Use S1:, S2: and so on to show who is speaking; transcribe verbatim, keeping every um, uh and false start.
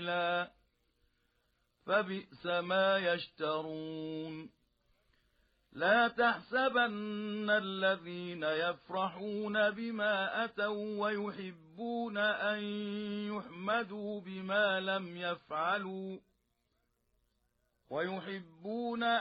S1: سبيلا فبئس ما يشترون لا تحسبن الذين يفرحون بما أتوا ويحبون أن يحمدوا بما لم يفعلوا ويحبون